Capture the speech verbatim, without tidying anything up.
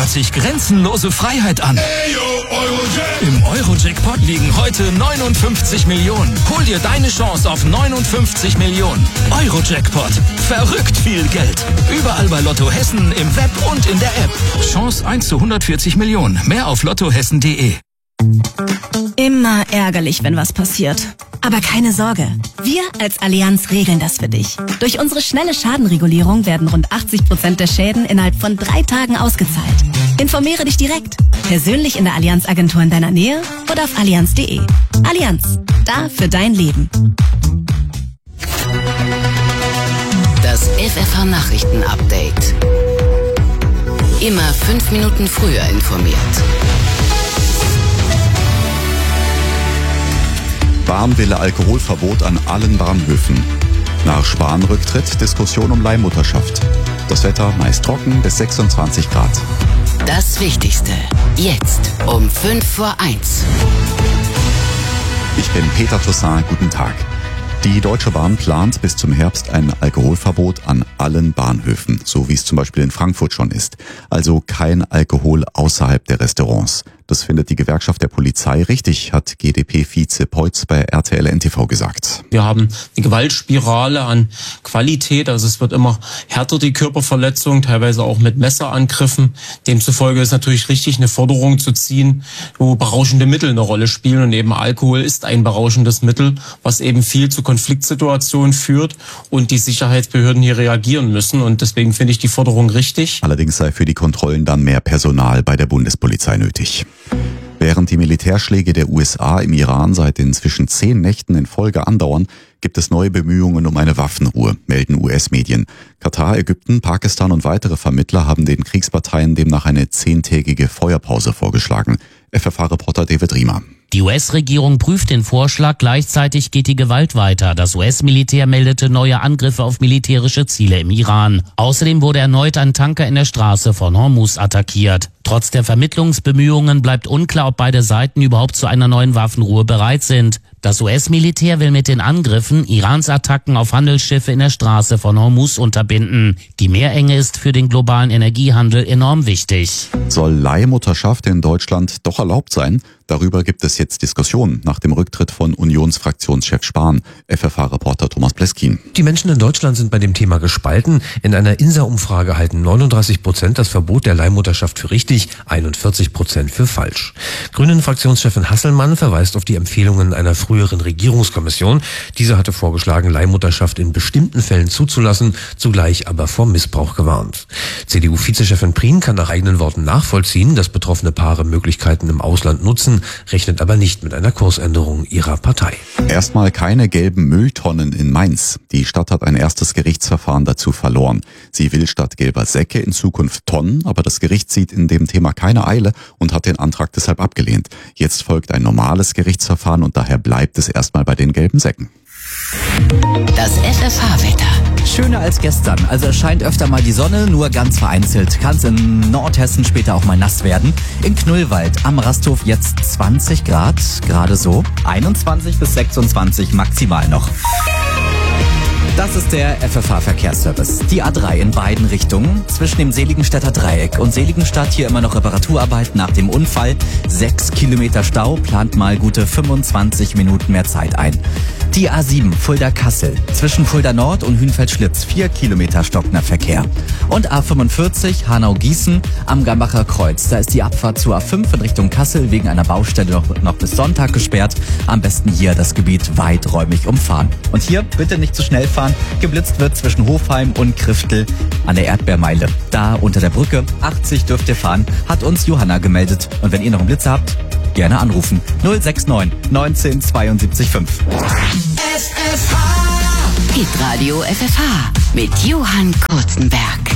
hört sich grenzenlose Freiheit an. Im Euro-Jackpot liegen heute neunundfünfzig Millionen. Hol dir deine Chance auf neunundfünfzig Millionen. Euro-Jackpot. Verrückt viel Geld. Überall bei Lotto Hessen, im Web und in der App. Chance eins zu hundertvierzig Millionen. Mehr auf lottohessen punkt de. Immer ärgerlich, wenn was passiert. Aber keine Sorge, wir als Allianz regeln das für dich. Durch unsere schnelle Schadenregulierung werden rund achtzig Prozent der Schäden innerhalb von drei Tagen ausgezahlt. Informiere dich direkt, persönlich in der Allianz-Agentur in deiner Nähe oder auf allianz punkt de. Allianz, da für dein Leben. Das F F H-Nachrichten-Update. Immer fünf Minuten früher informiert. Bahn will Alkoholverbot an allen Bahnhöfen. Nach Spahn-Rücktritt Diskussion um Leihmutterschaft. Das Wetter meist trocken bis sechsundzwanzig Grad. Das Wichtigste jetzt um fünf vor eins. Ich bin Peter Toussaint, guten Tag. Die Deutsche Bahn plant bis zum Herbst ein Alkoholverbot an allen Bahnhöfen, so wie es zum Beispiel in Frankfurt schon ist. Also kein Alkohol außerhalb der Restaurants. Das findet die Gewerkschaft der Polizei richtig, hat G D P-Vize Peutz bei R T L N T V gesagt. Wir haben eine Gewaltspirale an Qualität, also es wird immer härter, die Körperverletzung, teilweise auch mit Messerangriffen. Demzufolge ist natürlich richtig, eine Forderung zu ziehen, wo berauschende Mittel eine Rolle spielen, und eben Alkohol ist ein berauschendes Mittel, was eben viel zu Konfliktsituationen führt und die Sicherheitsbehörden hier reagieren müssen, und deswegen finde ich die Forderung richtig. Allerdings sei für die Kontrollen dann mehr Personal bei der Bundespolizei nötig. Während die Militärschläge der U S A im Iran seit inzwischen zehn Nächten in Folge andauern, gibt es neue Bemühungen um eine Waffenruhe, melden U S-Medien. Katar, Ägypten, Pakistan und weitere Vermittler haben den Kriegsparteien demnach eine zehntägige Feuerpause vorgeschlagen. F F H-Reporter David Riemer. Die U S-Regierung prüft den Vorschlag, gleichzeitig geht die Gewalt weiter. Das U S-Militär meldete neue Angriffe auf militärische Ziele im Iran. Außerdem wurde erneut ein Tanker in der Straße von Hormuz attackiert. Trotz der Vermittlungsbemühungen bleibt unklar, ob beide Seiten überhaupt zu einer neuen Waffenruhe bereit sind. Das U S-Militär will mit den Angriffen Irans Attacken auf Handelsschiffe in der Straße von Hormuz unterbinden. Die Meerenge ist für den globalen Energiehandel enorm wichtig. Soll Leihmutterschaft in Deutschland doch erlaubt sein? Darüber gibt es jetzt Diskussionen nach dem Rücktritt von Unionsfraktionschef Spahn. F F H-Reporter Thomas Pleskin. Die Menschen in Deutschland sind bei dem Thema gespalten. In einer INSA-Umfrage halten neununddreißig Prozent das Verbot der Leihmutterschaft für richtig, einundvierzig Prozent für falsch. Grünen-Fraktionschefin Hasselmann verweist auf die Empfehlungen einer früheren Regierungskommission. Diese hatte vorgeschlagen, Leihmutterschaft in bestimmten Fällen zuzulassen, zugleich aber vor Missbrauch gewarnt. C D U-Vizechefin Prien kann nach eigenen Worten nachvollziehen, dass betroffene Paare Möglichkeiten im Ausland nutzen, rechnet aber nicht mit einer Kursänderung ihrer Partei. Erstmal keine gelben Mülltonnen in Mainz. Die Stadt hat ein erstes Gerichtsverfahren dazu verloren. Sie will statt gelber Säcke in Zukunft Tonnen, aber das Gericht sieht in dem Thema keine Eile und hat den Antrag deshalb abgelehnt. Jetzt folgt ein normales Gerichtsverfahren und daher bleibt es erstmal bei den gelben Säcken. Das F F H-Wetter. Schöner als gestern. Also es scheint öfter mal die Sonne, nur ganz vereinzelt. Kann es in Nordhessen später auch mal nass werden. In Knüllwald am Rasthof jetzt zwanzig Grad, gerade so. einundzwanzig bis sechsundzwanzig maximal noch. Das ist der F F H-Verkehrsservice. Die A drei in beiden Richtungen. Zwischen dem Seligenstädter Dreieck und Seligenstadt hier immer noch Reparaturarbeit nach dem Unfall. Sechs Kilometer Stau, plant mal gute fünfundzwanzig Minuten mehr Zeit ein. Die A sieben Fulda-Kassel. Zwischen Fulda Nord und Hünfeld-Schlitz vier Kilometer stockender Verkehr. Und A fünfundvierzig Hanau-Gießen am Gambacher Kreuz. Da ist die Abfahrt zur A fünf in Richtung Kassel wegen einer Baustelle noch, noch bis Sonntag gesperrt. Am besten hier das Gebiet weiträumig umfahren. Und hier bitte nicht zu schnell fahren. Geblitzt wird zwischen Hofheim und Kriftel an der Erdbeermeile. Da unter der Brücke, achtzig dürft ihr fahren, hat uns Johanna gemeldet. Und wenn ihr noch einen Blitzer habt, gerne anrufen. null sechs neun neunzehn zweiundsiebzig fünf. F F H. Hitradio F F H mit Johann Kurzenberg.